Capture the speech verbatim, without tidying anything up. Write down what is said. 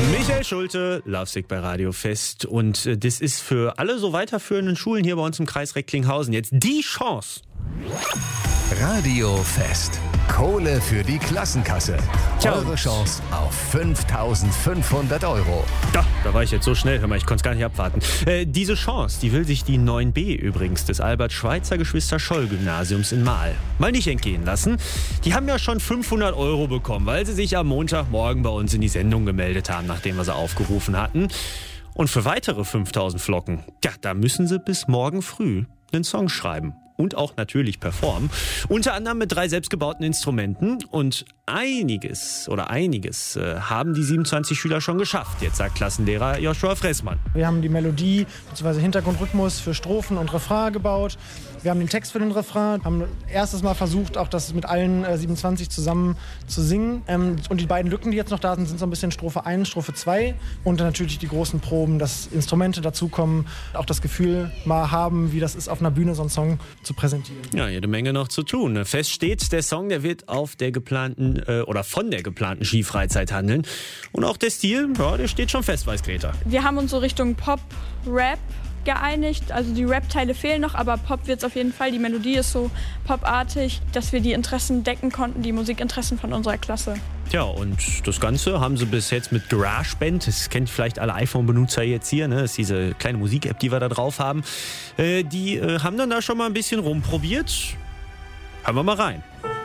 Michael Schulte, Lovesick bei Radio Fest. Und äh, das ist für alle so weiterführenden Schulen hier bei uns im Kreis Recklinghausen jetzt die Chance. Radio Fest. Kohle für die Klassenkasse. Tja. Eure Chance auf fünftausendfünfhundert Euro. Da, da war ich jetzt so schnell, hör mal, ich konnte es gar nicht abwarten. Äh, diese Chance, die will sich die neun b übrigens des Albert-Schweitzer-Geschwister-Scholl-Gymnasiums in Mahl mal nicht entgehen lassen. Die haben ja schon fünfhundert Euro bekommen, weil sie sich am Montagmorgen bei uns in die Sendung gemeldet haben, nachdem wir sie aufgerufen hatten. Und für weitere fünftausend Flocken, ja, da müssen sie bis morgen früh einen Song schreiben. Und auch natürlich performen. Unter anderem mit drei selbstgebauten Instrumenten. Und einiges oder einiges äh, haben die siebenundzwanzig Schüler schon geschafft. Jetzt sagt Klassenlehrer Joshua Fressmann. Wir haben die Melodie bzw. Hintergrundrhythmus für Strophen und Refrain gebaut. Wir haben den Text für den Refrain, haben erstes Mal versucht, auch das mit allen äh, siebenundzwanzig zusammen zu singen. Ähm, und die beiden Lücken, die jetzt noch da sind, sind so ein bisschen Strophe eins, Strophe zwei. Und dann natürlich die großen Proben, dass Instrumente dazukommen. Auch das Gefühl mal haben, wie das ist, auf einer Bühne so einen Song zu präsentieren. Ja, jede Menge noch zu tun. Fest steht, der Song, der wird auf der geplanten äh, oder von der geplanten Skifreizeit handeln. Und auch der Stil, ja, der steht schon fest, weiß Greta. Wir haben uns so Richtung Pop, Rap geeinigt. Also die Rap-Teile fehlen noch, aber Pop wird es auf jeden Fall. Die Melodie ist so popartig, dass wir die Interessen decken konnten, die Musikinteressen von unserer Klasse. Ja, und das Ganze haben sie bis jetzt mit GarageBand, das kennt vielleicht alle iPhone-Benutzer jetzt hier, ne? Das ist diese kleine Musik-App, die wir da drauf haben. Äh, die äh, haben dann da schon mal ein bisschen rumprobiert. Hören wir mal rein.